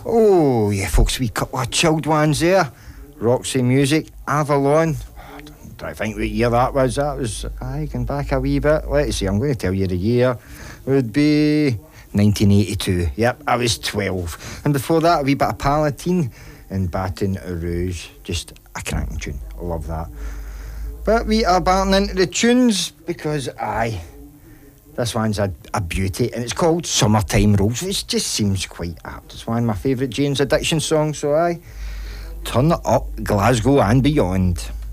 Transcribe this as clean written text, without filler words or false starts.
Oh, yeah, folks, we couple of chilled ones there. Roxy Music, Avalon. I'm trying to think what year that was. That was, going back a wee bit. Let's see, I'm going to tell you the year. It would be 1982. Yep, I was 12. And before that, a wee bit of Palatine and Baton Rouge. Just a cracking tune. I love that. But we are batting into the tunes because, this one's a beauty, and it's called Summertime Rules, which just seems quite apt. It's one of my favourite Jane's Addiction songs, so turn it up, Glasgow and beyond.